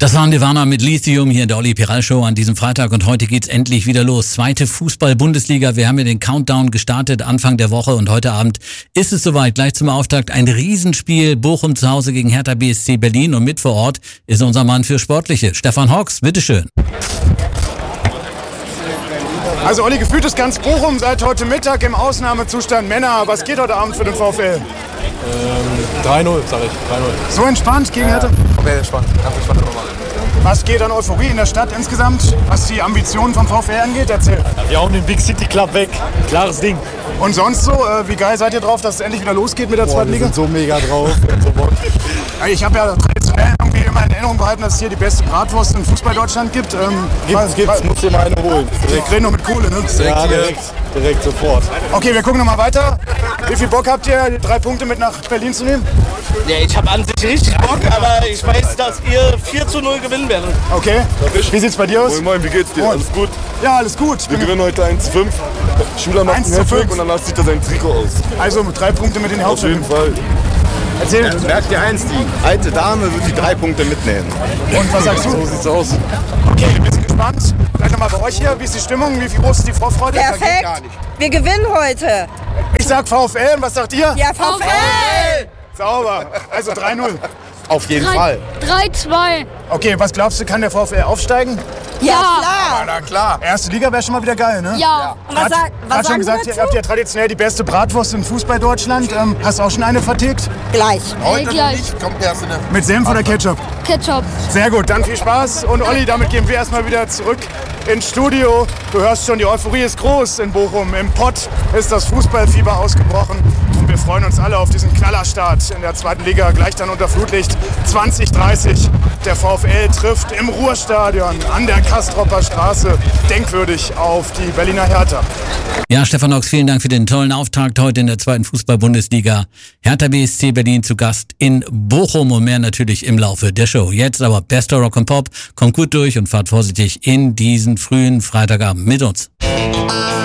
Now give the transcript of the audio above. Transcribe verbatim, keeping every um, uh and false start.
Das war Nirvana mit Lithium hier in der Olli Piral Show an diesem Freitag und heute geht's endlich wieder los. Zweite Fußball-Bundesliga. Wir haben ja den Countdown gestartet Anfang der Woche und heute Abend ist es soweit. Gleich zum Auftakt ein Riesenspiel. Bochum zu Hause gegen Hertha B S C Berlin und mit vor Ort ist unser Mann für Sportliche. Stefan Hawks, bitteschön. Also Olli, gefühlt ist ganz Bochum seit heute Mittag im Ausnahmezustand. Männer, was geht heute Abend für den VfL? Ähm, drei null, sag ich. drei null. So entspannt gegen Hertha? Okay, entspannt. Ganz entspannt nochmal. Was geht an Euphorie in der Stadt insgesamt, was die Ambitionen vom VfL angeht? Erzähl. Wir hauen den Big City Club weg. Klares Ding. Und sonst so, äh, wie geil seid ihr drauf, dass es endlich wieder losgeht mit der Boah, zweiten wir Liga? sind so mega drauf. so Bock. Ich habe ja traditionell irgendwie immer in Erinnerung behalten, dass es hier die beste Bratwurst in Fußball-Deutschland gibt. Ähm, Gibt's, gibt's. Muss dir mal eine holen. Wir reden nur mit Kohle, ne? Ja, direkt. Direkt sofort. Okay, wir gucken nochmal weiter. Wie viel Bock habt ihr, die drei Punkte mit nach Berlin zu nehmen? Ja, ich habe an sich richtig Bock, aber ich weiß, dass ihr vier zu null gewinnen werdet. Okay. Wie sieht's bei dir aus? Moin, moin, wie geht's dir? Moin. Alles gut? Ja, alles gut. Wir gewinnen heute eins zu fünf. Schüler macht eins einen zu fünf. Hattrick und danach zieht er sein Trikot aus. Also drei Punkte mit den Auf jeden Hauptstädten. Fall. Erzähl. Ja, merkt ihr eins, die alte Dame wird die drei Punkte mitnehmen. Und was sagst du? So sieht's aus. Okay, wir sind gespannt. Vielleicht nochmal bei euch hier. Wie ist die Stimmung? Wie groß ist die Vorfreude? Perfekt. Wir gewinnen heute. Ich sag VfL. Und was sagt ihr? Ja, VfL. Sauber. Also drei null. Auf jeden Fall. drei zwei. Okay, was glaubst du, kann der VfL aufsteigen? Ja, klar. Na klar. Erste Liga wäre schon mal wieder geil, ne? Ja. Und was, sag, was Hat schon sagen gesagt, Sie ihr dazu? habt ja traditionell die beste Bratwurst in Fußball-Deutschland. Ähm, hast du auch schon eine vertickt? Gleich. Heute noch gleich. nicht. Kommt erst in der Mit Senf oder Ketchup? Ketchup. Sehr gut, dann viel Spaß. Und Olli, damit gehen wir erstmal wieder zurück ins Studio. Du hörst schon, die Euphorie ist groß in Bochum. Im Pott ist das Fußballfieber ausgebrochen. Und wir freuen uns alle auf diesen Knallerstart in der zweiten Liga. Gleich dann unter Flutlicht zwanzig dreißig. Der VfL trifft im Ruhrstadion an der Kastropper Straße denkwürdig auf die Berliner Hertha. Ja, Stefan Hawks, vielen Dank für den tollen Auftakt heute in der zweiten Fußball-Bundesliga. Hertha B S C Berlin zu Gast in Bochum und mehr natürlich im Laufe der Show. Jetzt aber bester Rock and Pop. Kommt gut durch und fahrt vorsichtig in diesen frühen Freitagabend mit uns.